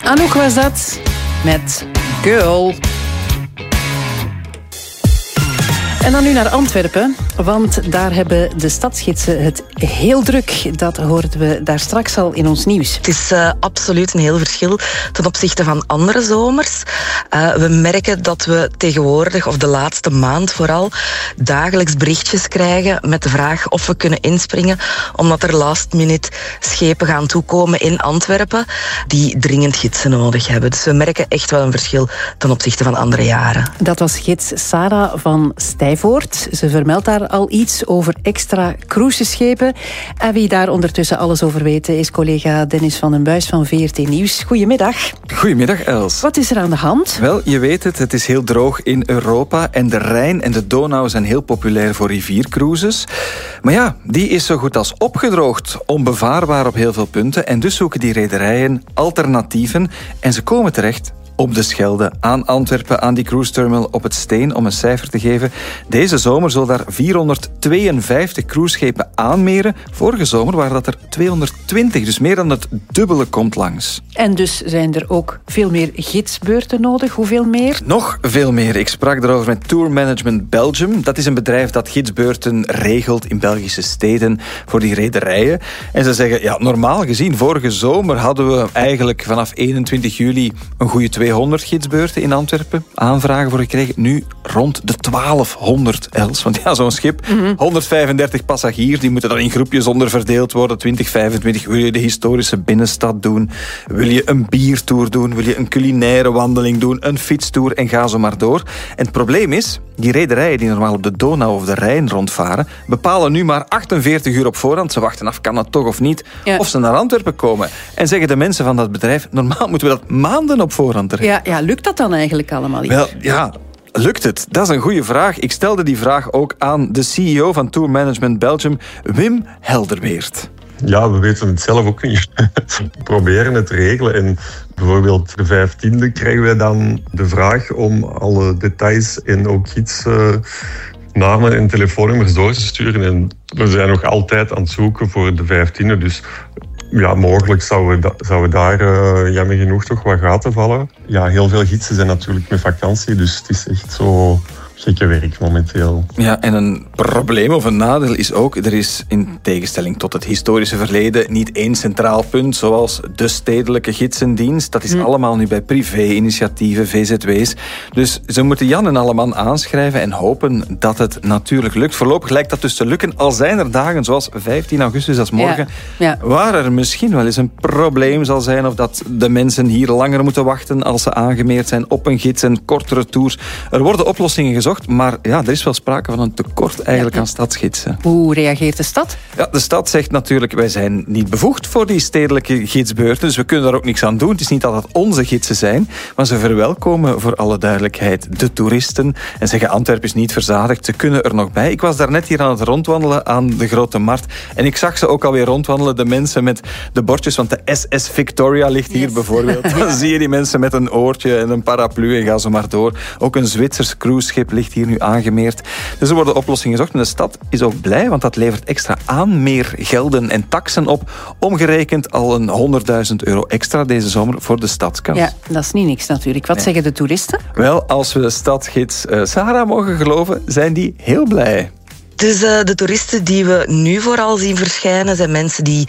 Anouk was dat met Girl. En dan nu naar Antwerpen, want daar hebben de stadsgidsen het heel druk. Dat hoorden we daar straks al in ons nieuws. Het is absoluut een heel verschil ten opzichte van andere zomers. We merken dat we tegenwoordig, of de laatste maand vooral, dagelijks berichtjes krijgen met de vraag of we kunnen inspringen, omdat er last minute schepen gaan toekomen in Antwerpen die dringend gidsen nodig hebben. Dus we merken echt wel een verschil ten opzichte van andere jaren. Dat was gids Sarah van Stijvoort. Ze vermeldt daar al iets over extra cruiseschepen. En wie daar ondertussen alles over weet, is collega Dennis van den Buis van VRT Nieuws. Goedemiddag. Goedemiddag, Els. Wat is er aan de hand? Wel, je weet het is heel droog in Europa en de Rijn en de Donau zijn heel populair voor riviercruises. Maar ja, die is zo goed als opgedroogd, onbevaarbaar op heel veel punten. En dus zoeken die rederijen alternatieven en ze komen terecht op de Schelde, aan Antwerpen, aan die cruise terminal op het Steen, om een cijfer te geven. Deze zomer zullen daar 452 cruiseschepen aanmeren. Vorige zomer waren dat er 220, dus meer dan het dubbele komt langs. En dus zijn er ook veel meer gidsbeurten nodig. Hoeveel meer? Nog veel meer. Ik sprak erover met Tour Management Belgium. Dat is een bedrijf dat gidsbeurten regelt in Belgische steden voor die rederijen. En ze zeggen, ja, normaal gezien, vorige zomer hadden we eigenlijk vanaf 21 juli een goede 200 gidsbeurten in Antwerpen. Aanvragen voor gekregen. Nu rond de 1200, Els. Want ja, zo'n schip, 135 passagiers, die moeten dan in groepjes onderverdeeld worden. 20, 25. Wil je de historische binnenstad doen? Wil je een biertour doen? Wil je een culinaire wandeling doen? Een fietstour? En ga zo maar door. En het probleem is, die rederijen die normaal op de Donau of de Rijn rondvaren, bepalen nu maar 48 uur op voorhand. Ze wachten af, kan dat toch of niet? Ja. Of ze naar Antwerpen komen. En zeggen de mensen van dat bedrijf, normaal moeten we dat maanden op voorhand. Ja, lukt dat dan eigenlijk allemaal niet? Wel, ja, lukt het? Dat is een goede vraag. Ik stelde die vraag ook aan de CEO van Tour Management Belgium, Wim Helderweert. Ja, we weten het zelf ook niet. We proberen het te regelen. En bijvoorbeeld de 15e krijgen wij dan de vraag om alle details en ook namen en telefoonnummers door te sturen. En we zijn nog altijd aan het zoeken voor de 15e. Dus ja, mogelijk zouden daar jammer genoeg toch wat gaten vallen. Ja, heel veel gidsen zijn natuurlijk met vakantie, dus het is echt zo gekke werk momenteel. Ja, en een probleem of een nadeel is ook, er is in tegenstelling tot het historische verleden niet één centraal punt, zoals de stedelijke gidsendienst. Dat is allemaal nu bij privé-initiatieven, VZW's. Dus ze moeten Jan en alleman aanschrijven en hopen dat het natuurlijk lukt. Voorlopig lijkt dat dus te lukken. Al zijn er dagen zoals 15 augustus, dat is morgen, waar er misschien wel eens een probleem zal zijn of dat de mensen hier langer moeten wachten als ze aangemeerd zijn op een gids en kortere tours. Er worden oplossingen gezocht, maar ja, er is wel sprake van een tekort eigenlijk aan stadsgidsen. Hoe reageert de stad? Ja, de stad zegt natuurlijk, wij zijn niet bevoegd voor die stedelijke gidsbeurten, dus we kunnen daar ook niks aan doen. Het is niet dat het onze gidsen zijn, maar ze verwelkomen voor alle duidelijkheid de toeristen en zeggen Antwerpen is niet verzadigd, ze kunnen er nog bij. Ik was daarnet hier aan het rondwandelen aan de Grote Markt en ik zag ze ook alweer rondwandelen, de mensen met de bordjes, want de SS Victoria ligt hier bijvoorbeeld. Dan zie je die mensen met een oortje en een paraplu en ga zo maar door. Ook een Zwitsers cruiseschip ligt hier nu aangemeerd. Dus er worden oplossingen gezocht en de stad is ook blij, want dat levert extra aanmeergelden en taksen op. Omgerekend al een €100.000 extra deze zomer voor de stadskas. Ja, dat is niet niks natuurlijk. Wat zeggen de toeristen? Wel, als we de stadsgids Sarah mogen geloven, zijn die heel blij. Dus de toeristen die we nu vooral zien verschijnen zijn mensen die